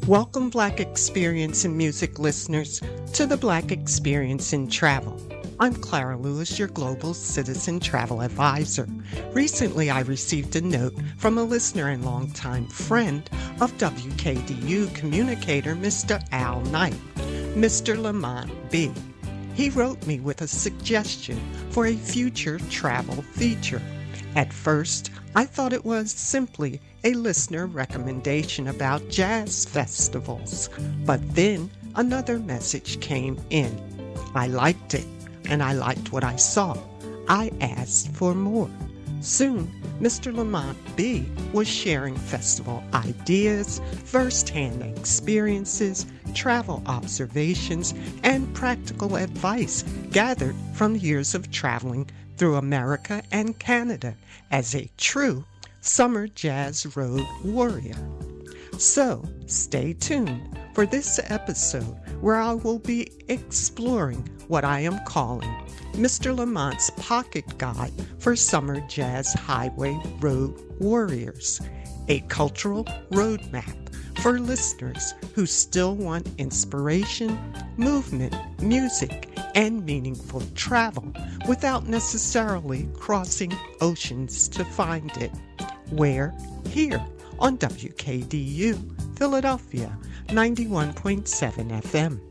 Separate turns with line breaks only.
Welcome, Black Experience in Music listeners, to the Black Experience in Travel. I'm Clara Lewis, your Global Citizen Travel Advisor. Recently, I received a note from a listener and longtime friend of WKDU communicator, Mr. Al Knight, Mr. Lamont B. He wrote me with a suggestion for a future travel feature. At first, I thought it was simply a listener recommendation about jazz festivals, but then another message came in. I liked it, and I liked what I saw. I asked for more. Soon, Mr. Lamont B. was sharing festival ideas, first-hand experiences, travel observations, and practical advice gathered from years of traveling through America and Canada as a true summer jazz road warrior. So, stay tuned for this episode where I will be exploring what I am calling Mr. Lamont's Pocket Guide for Summer Jazz Highway Road Warriors, a cultural roadmap for listeners who still want inspiration, movement, music, and meaningful travel without necessarily crossing oceans to find it. Where? Here on WKDU, Philadelphia, 91.7 FM.